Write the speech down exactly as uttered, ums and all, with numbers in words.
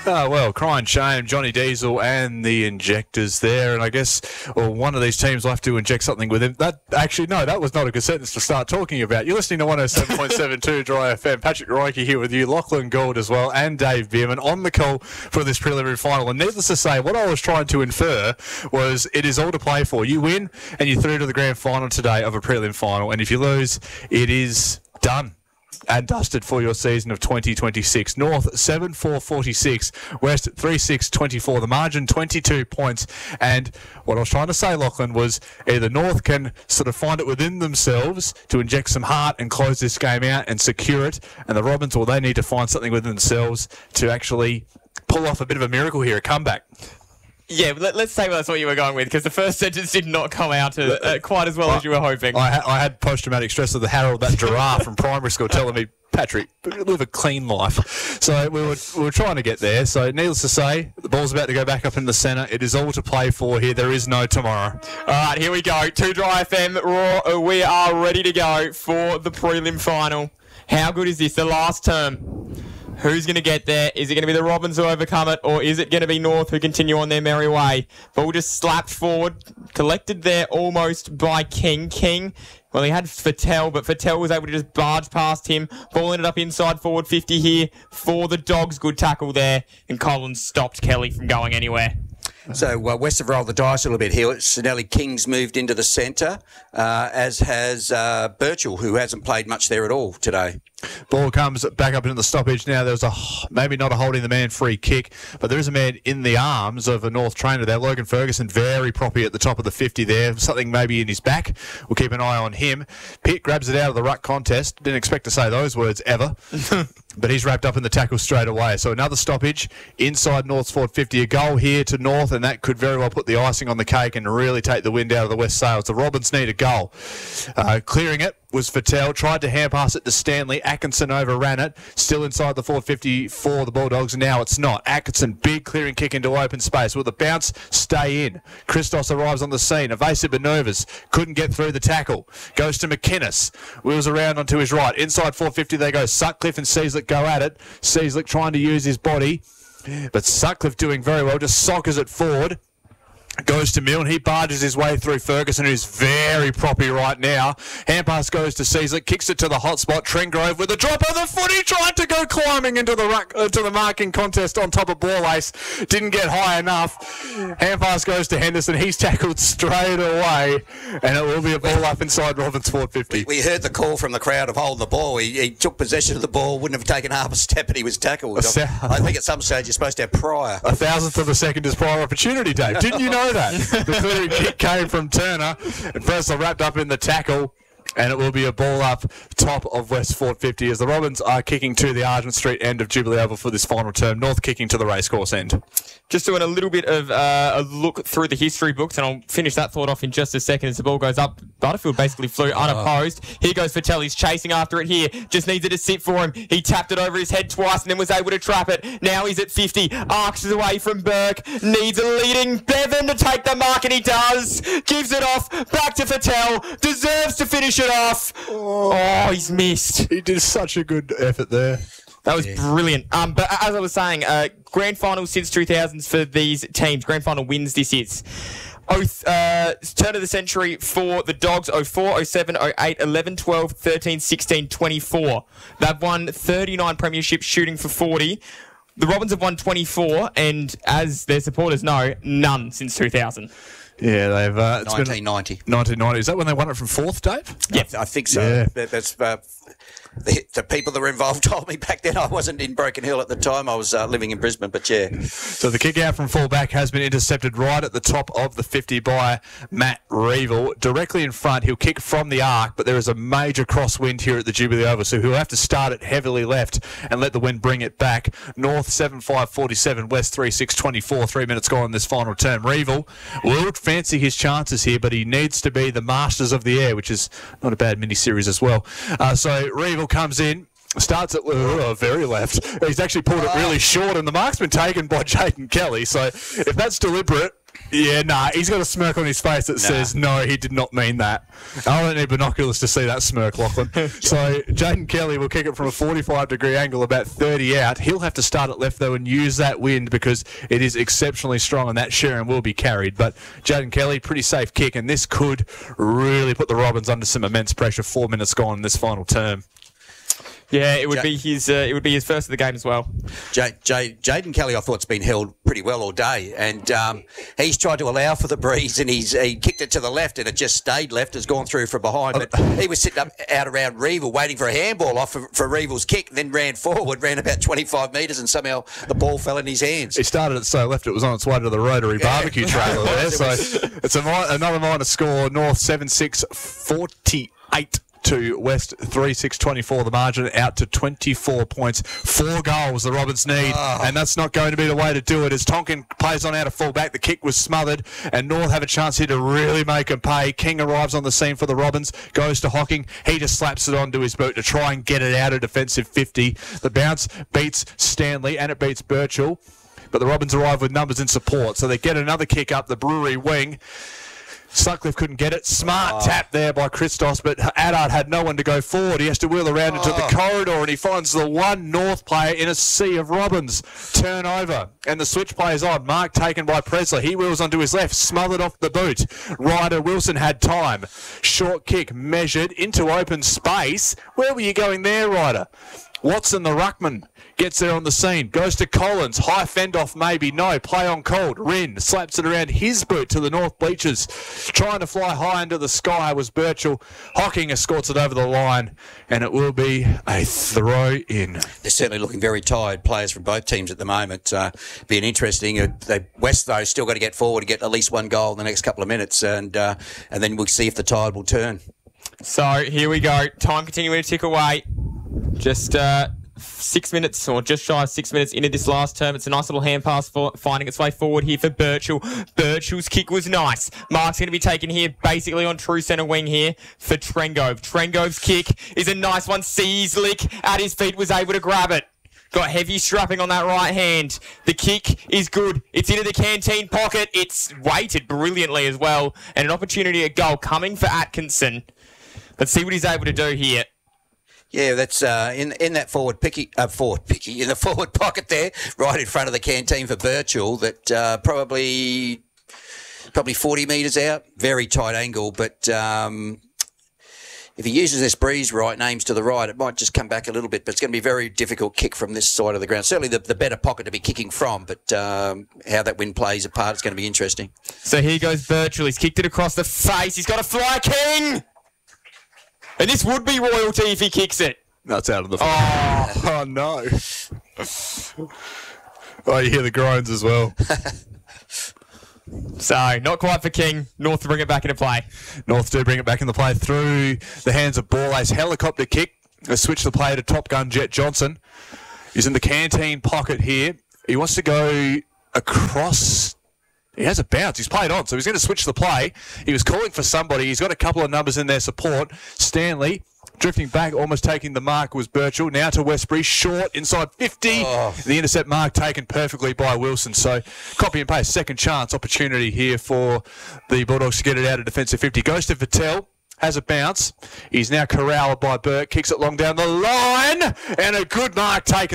Oh, well, crying shame, Johnny Diesel and the injectors there. And I guess well, one of these teams will have to inject something with him. That Actually, no, that was not a good sentence to start talking about. You're listening to one oh seven point seven two Dry F M. Patrick Roike here with you, Lachlan Gould as well, and Dave Bierman on the call for this preliminary final. And needless to say, what I was trying to infer was it is all to play for. You win and you're through to the grand final today of a prelim final. And if you lose, it is done and dusted for your season of twenty twenty-six. North seven four forty-six, West three six twenty-four. The margin twenty-two points. And what I was trying to say, Lachlan, was either North can sort of find it within themselves to inject some heart and close this game out and secure it, and the Robins, well, they need to find something within themselves to actually pull off a bit of a miracle here, a comeback. Yeah, let, let's say that's what you were going with, because the first sentence did not come out uh, uh, quite as well I, as you were hoping. I, ha- I had post-traumatic stress of the Harold, that giraffe from primary school, telling me, Patrick, live a clean life. So we were, we were trying to get there. So needless to say, the ball's about to go back up in the centre. It is all to play for here. There is no tomorrow. All right, here we go. two Dry F M Raw. We are ready to go for the prelim final. How good is this? The last term. Who's going to get there? Is it going to be the Robins who overcome it, or is it going to be North who continue on their merry way? Ball just slapped forward, collected there almost by King. King, well, he had Fattel, but Fattel was able to just barge past him. Ball ended up inside forward fifty here for the Dogs. Good tackle there, and Collins stopped Kelly from going anywhere. So uh, West have rolled the dice a little bit here. Sonelli King's moved into the centre, uh, as has uh, Birchall, who hasn't played much there at all today. Ball comes back up into the stoppage now. There's a maybe not a holding the man free kick, but there is a man in the arms of a North trainer there. Logan Ferguson, very proppy at the top of the fifty there. Something maybe in his back. We'll keep an eye on him. Pitt grabs it out of the ruck contest. Didn't expect to say those words ever. But he's wrapped up in the tackle straight away. So another stoppage inside North's forward fifty. A goal here to North, and that could very well put the icing on the cake and really take the wind out of the West sails. The Robins need a goal. Uh, clearing it was Fattel. Tried to hand pass it to Stanley. Atkinson overran it. Still inside the forward fifty for the Bulldogs. Now it's not. Atkinson, big clearing kick into open space. Will the bounce stay in? Christos arrives on the scene. Evasive manoeuvres. Couldn't get through the tackle. Goes to McInnes. Wheels around onto his right. Inside forward fifty they go. Sutcliffe and Seaslick go at it. Seaslick trying to use his body. But Sutcliffe doing very well. Just soccers it forward. Goes to Milne. He barges his way through Ferguson, who's very proppy right now. Hand pass goes to Seaslick. Kicks it to the hot spot. Trengrove with a drop of the foot. He tried to go climbing into the ruck, uh, to the marking contest on top of ball ace. Didn't get high enough. Hand pass goes to Henderson. He's tackled straight away. And it will be a ball up inside Robins forward fifty. We heard the call from the crowd of hold the ball. He, he took possession of the ball, wouldn't have taken half a step, and he was tackled. I think at some stage you're supposed to have prior. A thousandth of a second is prior opportunity, Dave. Didn't you know that? The clearing kick came from Turner, and Presler wrapped up in the tackle, and it will be a ball up top of West forward fifty as the Robins are kicking to the Argent Street end of Jubilee Oval for this final term. North kicking to the racecourse end. Just doing a little bit of uh, a look through the history books, and I'll finish that thought off in just a second as the ball goes up. Butterfield basically flew unopposed. Oh. Here goes Fattel. He's chasing after it here. Just needs it to sit for him. He tapped it over his head twice and then was able to trap it. Now he's at fifty. Arcs away from Burke. Needs a leading Bevan to take the mark, and he does. Gives it off. Back to Fattel. Deserves to finish it off. Oh, oh he's missed. He did such a good effort there. That was yeah. brilliant. Um, but as I was saying, uh, grand final since two thousands for these teams. Grand final wins this is. Oh, uh, turn of the century for the Dogs, oh four, oh seven, oh eight, eleven, twelve, thirteen, sixteen, twenty-four. They've won thirty-nine premierships, shooting for forty. The Robins have won twenty-four, and as their supporters know, none since two thousand. Yeah, they've... Uh, it's nineteen ninety. Been nineteen ninety. Is that when they won it from fourth, Dave? Yeah, I think so. Yeah. That, that's... Uh, The, the people that were involved told me back then. I wasn't in Broken Hill at the time. I was uh, living in Brisbane, but yeah. So the kick out from fullback has been intercepted right at the top of the fifty by Matt Reevil. Directly in front, he'll kick from the arc, but there is a major crosswind here at the Jubilee Oval, so he'll have to start it heavily left and let the wind bring it back. North seven five forty-seven, West three six twenty-four. Three minutes gone in this final term. Reevil will fancy his chances here, but he needs to be the masters of the air, which is not a bad mini-series as well. Uh, so Reevil comes in, starts at uh, very left. He's actually pulled it really short, and the mark's been taken by Jaden Kelly. So if that's deliberate, Yeah, nah, he's got a smirk on his face that nah. says, no, he did not mean that. I don't need binoculars to see that smirk, Lachlan. So, Jaden Kelly will kick it from a forty-five degree angle, about thirty out. He'll have to start at left, though, and use that wind because it is exceptionally strong, and that Sharon will be carried. But Jaden Kelly, pretty safe kick, and this could really put the Robins under some immense pressure. Four minutes gone in this final term. Yeah, it would J- be his. Uh, it would be his first of the game as well. J- J- Jaden Kelly, I thought, has been held pretty well all day, and um, he's tried to allow for the breeze, and he's he kicked it to the left, and it just stayed left, has gone through from behind. But he was sitting up out around Reeville, waiting for a handball off for, for Reeville's kick, and then ran forward, ran about twenty-five metres, and somehow the ball fell in his hands. He started it so left, it was on its way to the Rotary Yeah. barbecue trailer there. So it's a mi- another minor score. North seven six forty-eight. To West three six twenty-four, the margin out to twenty-four points. Four goals the Robins need, oh. and that's not going to be the way to do it. As Tonkin plays on out of full back, the kick was smothered, and North have a chance here to really make them pay. King arrives on the scene for the Robins, goes to Hocking. He just slaps it onto his boot to try and get it out of defensive fifty. The bounce beats Stanley, and it beats Birchall, but the Robins arrive with numbers in support, so they get another kick up the Brewery wing. Sutcliffe couldn't get it. Smart oh. tap there by Christos, but Addard had no one to go forward. He has to wheel around oh. into the corridor, and he finds the one North player in a sea of Robins. Turnover, and the switch play is on. Mark taken by Presley. He wheels onto his left, smothered off the boot. Ryder Wilson had time. Short kick measured into open space. Where were you going there, Ryder? Watson, the ruckman, gets there on the scene. Goes to Collins. High fend off, maybe. No. Play on cold. Rin slaps it around his boot to the North bleachers. Trying to fly high into the sky was Birchall. Hocking escorts it over the line, and it will be a throw in. They're certainly looking very tired, players from both teams at the moment. Uh, being interesting. Uh, they, West, though, still got to get forward to get at least one goal in the next couple of minutes, and uh, and then we'll see if the tide will turn. So here we go. Time continuing to tick away. Just uh, six minutes, or just shy of six minutes into this last term. It's a nice little hand pass for finding its way forward here for Birchall. Birchall's kick was nice. Mark's going to be taken here basically on true centre wing here for Trengove. Trengove's kick is a nice one. Seaslick at his feet was able to grab it. Got heavy strapping on that right hand. The kick is good. It's into the canteen pocket. It's weighted brilliantly as well. And an opportunity at goal coming for Atkinson. Let's see what he's able to do here. Yeah, that's uh, in in that forward picky, uh, forward picky, in the forward pocket there, right in front of the canteen for Birchall. That uh, probably probably forty metres out, very tight angle. But um, if he uses this breeze right and aims to the right, it might just come back a little bit. But it's going to be a very difficult kick from this side of the ground. Certainly the, the better pocket to be kicking from. But um, how that wind plays a part is going to be interesting. So here goes Birchall. He's kicked it across the face. He's got a fly, King. And this would be royalty if he kicks it. No, it's out of the oh. oh, no. Oh, you hear the groans as well. So, not quite for King. North to bring it back into play. North do bring it back into play through the hands of Borlase. Helicopter kick. They switch the play to Top Gun Jet Johnson. He's in the canteen pocket here. He wants to go across... He has a bounce. He's played on, so he's going to switch the play. He was calling for somebody. He's got a couple of numbers in their support. Stanley drifting back, almost taking the mark was Birchall. Now to Westbury, short, inside fifty. Oh. The intercept mark taken perfectly by Wilson. So copy and paste, second chance opportunity here for the Bulldogs to get it out of defensive fifty. Goes to Vattel. Has a bounce. He's now corralled by Burke. Kicks it long down the line. And a good mark taken